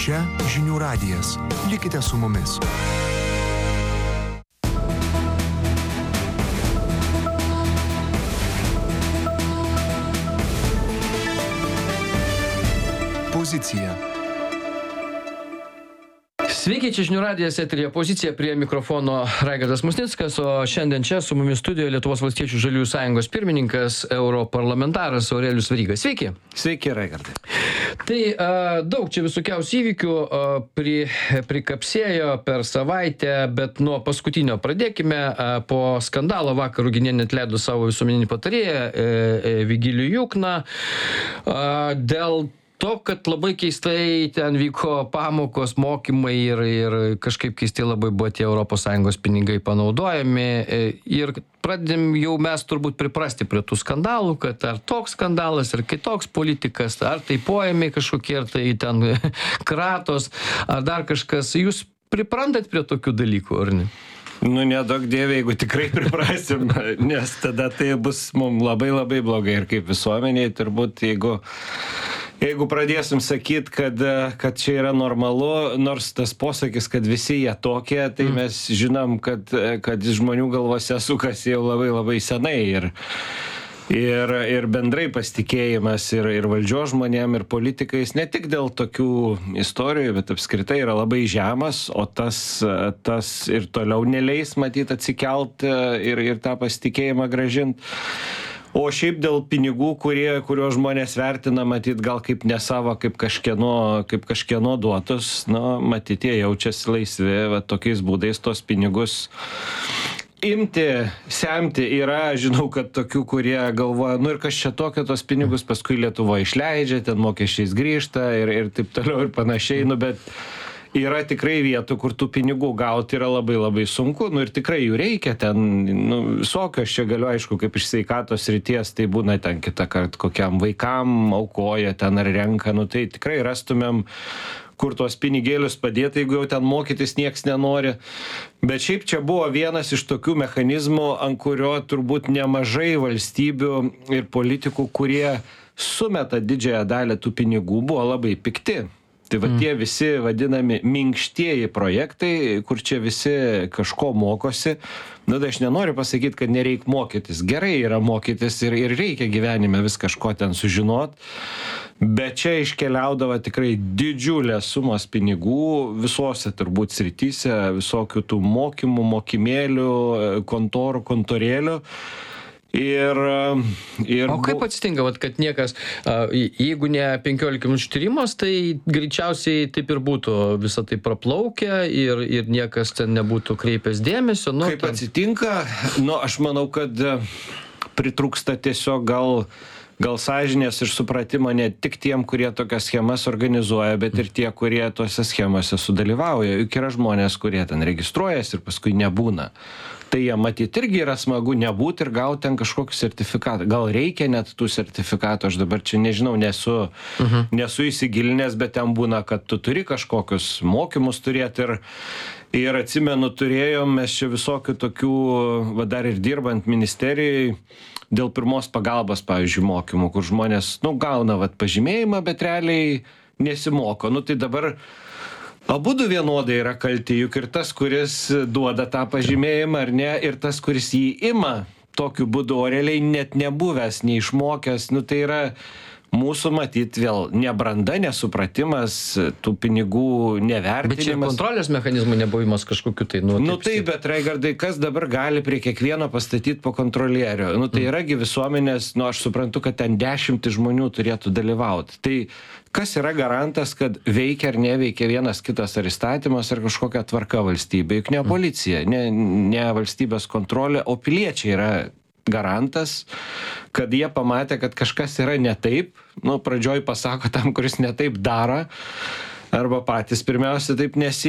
Čia žinių radijas. Likite su mumis. Pozicija. Sveiki, čia žinių radijas, eteryje Pozicija, prie mikrofono Raigardas Musnickas, o šiandien čia su mumis studijoje Lietuvos valstiečių žaliųjų sąjungos pirmininkas, europarlamentaras Aurelijus Veryga. Sveiki. Sveiki, Raigardai. Tai daug čia visokiausių įvykių prikapsėjo per savaitę, bet nuo paskutinio pradėkime. Po skandalo vakar Ruginienė atleido savo visuomeninį patarėją Vigilijų Jukną dėl to, kad labai keistai ten vyko pamokos, mokymai ir kažkaip keistai labai buvo tie ES pinigai panaudojami. Ir pradedam jau mes turbūt priprasti prie tų skandalų, kad ar toks skandalas, ar kitoks politikas, ar tai poėmiai kažkokie, ar tai ten kratos, ar dar kažkas. Jūs priprantat prie tokių dalykų, ar ne? Nu, nedaug dievė, jeigu tikrai priprasim, nes tada tai bus mums labai labai blogai ir kaip visuomeniai turbūt, jeigu pradėsim sakyti, kad čia yra normalu, nors tas posakis, kad visi jie tokie, tai mes žinom, kad žmonių galvose sukasi jau labai labai senai ir bendrai pasitikėjimas ir valdžios žmonėm, ir politikais, ne tik dėl tokių istorijų, bet apskritai yra labai žemas, o tas ir toliau neleis matyti atsikelt ir tą pasitikėjimą grąžinti. O šiaip dėl pinigų, kuriuos žmonės vertina, matyt, gal kaip ne savo, kaip kažkieno duotus, matyt, jie jaučiasi laisvi, tokiais būdais tos pinigus imti, semti. Yra, žinau, kad tokių, kurie galvoja, ir kas čia tokio, tos pinigus paskui Lietuvoje išleidžia, ten mokesčiais grįžta ir taip toliau ir panašiai, bet yra tikrai vietų, kur tų pinigų gauti yra labai labai sunku, ir tikrai jų reikia ten, visokios čia galiu, aišku, kaip iš sveikatos srities, tai būna ten kitą kartą kokiam vaikam aukoja ten ar renka, tai tikrai rastumėm, kur tuos pinigėlius padėti, jeigu jau ten mokytis nieks nenori. Bet šiaip čia buvo vienas iš tokių mechanizmų, ant kurio turbūt nemažai valstybių ir politikų, kurie sumeta didžiąją dalį tų pinigų, buvo labai pikti. Tai tie visi vadinami minkštieji projektai, kur čia visi kažko mokosi. Tai aš nenoriu pasakyti, kad nereik mokytis. Gerai yra mokytis ir reikia gyvenime vis kažko ten sužinot. Bet čia iškeliaudavo tikrai didžiulės sumos pinigų visose turbūt srityse, visokių tų mokymų, mokymėlių, kontorų, kontorėlių. O kaip atsitinka, kad niekas, jeigu ne 15 minučių tyrimas, tai greičiausiai taip ir būtų visą tai praplaukę ir niekas ten nebūtų kreipęs dėmesio. Kaip atsitinka? Aš manau, kad pritrūksta tiesiog gal sąžinės ir supratimo ne tik tiem, kurie tokias schemas organizuoja, bet ir tie, kurie tose schemose sudalyvauja. Juk yra žmonės, kurie ten registruojasi ir paskui nebūna. Tai jie matyt irgi yra smagu nebūti ir gauti ten kažkokį sertifikatą. Gal reikia net tų sertifikatų, aš dabar čia nežinau, nesu įsigilinęs, bet ten būna, kad tu turi kažkokius mokymus turėti ir atsimenu, turėjom mes čia visokių tokių, dar ir dirbant ministerijai, dėl pirmos pagalbos, pavyzdžiui, mokymų, kur žmonės, gauna pažymėjimą, bet realiai nesimoko. Tai dabar abudu vienodai yra kalti, juk ir tas, kuris duoda tą pažymėjimą ar ne, ir tas, kuris jį ima tokiu būdu, o realiai net nebuvęs, neišmokęs, tai yra mūsų matyt vėl nebranda, nesupratimas, tų pinigų nevertinimas. Bet čia kontrolės mechanizmų nebuvimas kažkokiu tai. Taip, bet Raigardai, kas dabar gali prie kiekvieno pastatyti po kontrolierių? Tai yragi visuomenės, aš suprantu, kad ten 10 žmonių turėtų dalyvauti. Tai kas yra garantas, kad veikia ar neveikia vienas kitas ar įstatymas ar kažkokia tvarka valstybė? Juk ne policija, ne valstybės kontrolė, o piliečiai yra garantas, kad jie pamatė, kad kažkas yra ne taip, pradžioj pasako tam, kuris ne taip daro, arba patys pirmiausia taip